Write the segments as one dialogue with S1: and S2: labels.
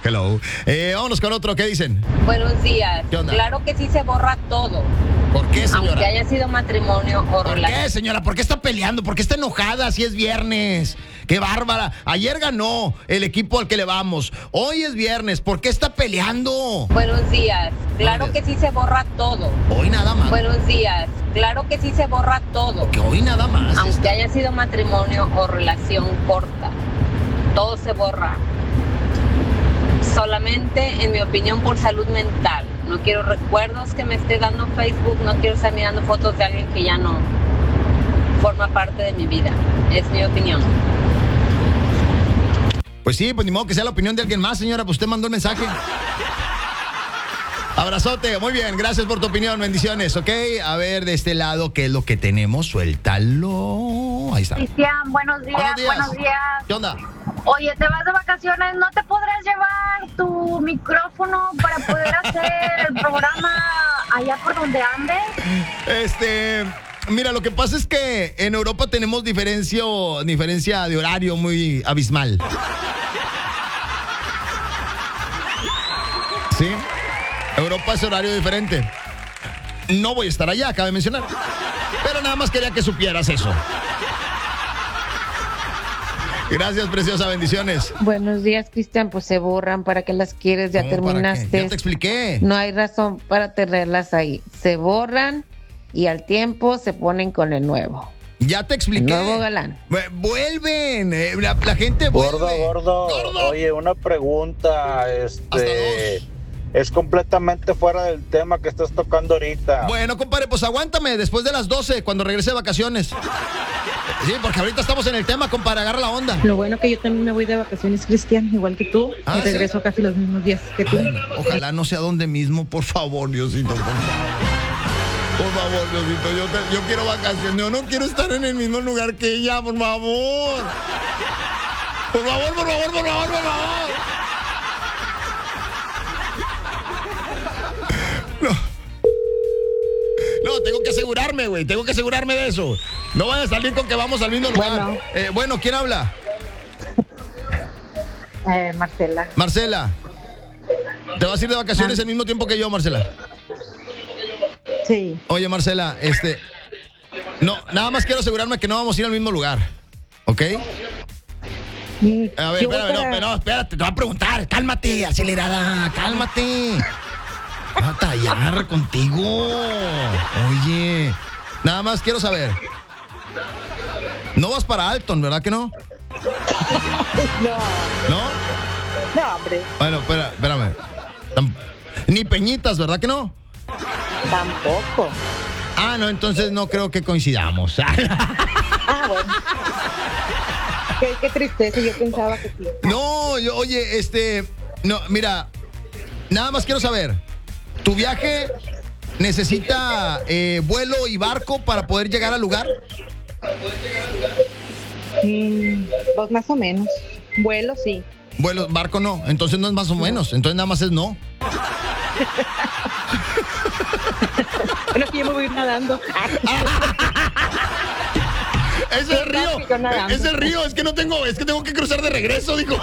S1: Hello. Vámonos con otro. ¿Qué dicen?
S2: Buenos días.
S1: ¿Qué onda?
S2: Claro que sí se borra todo,
S1: ¿Por qué, señora?
S2: aunque haya sido matrimonio o
S1: ¿Por
S2: relación.
S1: qué, señora? ¿Por qué está peleando? ¿Por qué está enojada si es viernes? ¡Qué bárbara! Ayer ganó el equipo al que le vamos. Hoy es viernes. ¿Por qué está peleando?
S2: Buenos días. Claro
S1: Buenos
S2: que sí se borra todo.
S1: Hoy nada más.
S2: Buenos días. Claro que sí se borra todo,
S1: Que hoy nada más.
S2: aunque haya sido matrimonio o relación corta. Todo se borra. Solamente, en mi opinión, por salud mental. No quiero recuerdos que me esté dando Facebook. No quiero estar mirando fotos de alguien que ya no forma parte de mi vida. Es mi opinión.
S1: Pues sí, pues ni modo que sea la opinión de alguien más, señora. Pues usted mandó el mensaje. Abrazote, muy bien, gracias por tu opinión, bendiciones, ¿ok? A ver, de este lado, ¿qué es lo que tenemos? Suéltalo. Ahí está.
S3: Cristian, buenos días.
S1: ¿Qué onda?
S3: Oye, te vas de vacaciones, ¿no te podrás llevar tu micrófono para poder hacer el programa allá por donde andes?
S1: Mira, lo que pasa es que en Europa tenemos diferencia de horario muy abismal. ¿Sí? Europa es horario diferente. No voy a estar allá, cabe mencionar. Pero nada más quería que supieras eso. Gracias, preciosa, bendiciones.
S4: Buenos días, Cristian. Pues se borran. ¿Para qué las quieres? Ya
S1: ¿Cómo para qué?
S4: terminaste.
S1: Ya te expliqué.
S4: No hay razón para tenerlas ahí. Se borran y al tiempo se ponen con el nuevo.
S1: Ya te expliqué.
S4: Nuevo galán.
S1: Vuelven. La gente vuelve.
S5: Gordo. Oye, una pregunta.
S1: Hasta dos.
S5: Es completamente fuera del tema que estás tocando ahorita.
S1: Bueno, compadre, pues aguántame después de las 12, cuando regrese de vacaciones. Sí, porque ahorita estamos en el tema, compadre, agarra la onda.
S6: Lo bueno que yo también me voy de vacaciones, Cristian, igual que tú, y
S1: ¿sí?
S6: regreso casi los mismos días que tú.
S1: Bueno, ojalá no sea donde mismo, por favor, Diosito, por favor. Por favor, Diosito, yo quiero vacaciones. Yo no quiero estar en el mismo lugar que ella, por favor. Por favor, por favor, por favor, por favor. No, tengo que asegurarme, güey. Tengo que asegurarme de eso. No vaya a salir con que vamos al mismo lugar. Bueno, ¿quién habla?
S6: Marcela.
S1: Marcela. ¿Te vas a ir de vacaciones al mismo tiempo que yo, Marcela?
S6: Sí.
S1: Oye, Marcela, no, nada más quiero asegurarme que no vamos a ir al mismo lugar. ¿Ok? A ver, espérate, te voy a preguntar. Cálmate, acelerada, cálmate. Voy a tallar contigo. Oye, nada más quiero saber. No vas para Alton, ¿verdad que no?
S6: No.
S1: ¿No?
S6: No, hombre.
S1: Bueno, espérame. Ni Peñitas, ¿verdad que no?
S6: Tampoco.
S1: Ah, no, entonces no creo que coincidamos.
S6: Ah, bueno. Qué tristeza, yo pensaba que sí.
S1: No, oye, no, mira, nada más quiero saber. ¿Tu viaje necesita vuelo y barco para poder llegar al lugar?
S6: Pues más o menos. Vuelo, sí.
S1: Vuelo, barco no. Entonces no es más o menos. Entonces nada más es no.
S6: Bueno, que yo me voy a ir nadando.
S1: Es el río. Es el río. Es que tengo que cruzar de regreso, dijo.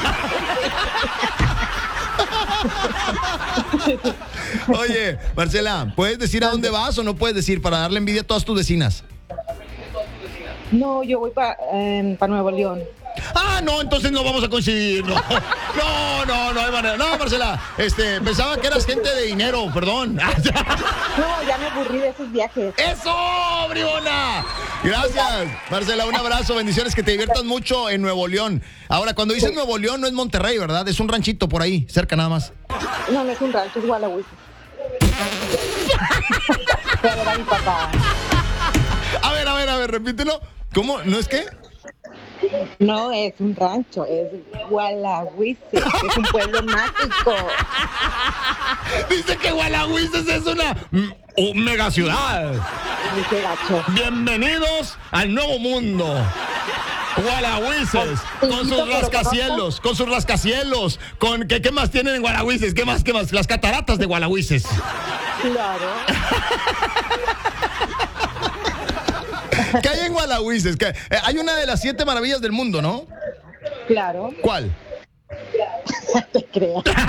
S1: Oye, Marcela, ¿puedes decir a dónde vas o no puedes decir para darle envidia a todas tus vecinas?
S6: No, yo voy para Nuevo León.
S1: Ah, no, entonces no vamos a coincidir. No, hay manera. No, Marcela, pensaba que eras gente de dinero, perdón.
S6: No, ya me aburrí de esos viajes.
S1: ¡Eso, bribona! Gracias, Marcela, un abrazo, bendiciones, que te diviertas mucho en Nuevo León. Ahora, cuando dices Nuevo León no es Monterrey, ¿verdad? Es un ranchito por ahí, cerca nada más.
S6: No es un rancho, es Gualahuiz. Pero era mi papá.
S1: A ver, repítelo. ¿Cómo? ¿No es qué?
S6: No es un rancho, es Gualahuises, es un pueblo mágico.
S1: Dice que Gualahuises es una mega ciudad.
S6: Qué gacho.
S1: Bienvenidos al nuevo mundo. Gualahuises, con sus rascacielos, ¿qué más tienen en Gualahuises? ¿Qué más? Las cataratas de Gualahuises.
S6: Claro.
S1: ¿Qué hay en Gualahuises? Hay una de las 7 maravillas del mundo, ¿no?
S6: Claro.
S1: ¿Cuál?
S6: No te creas.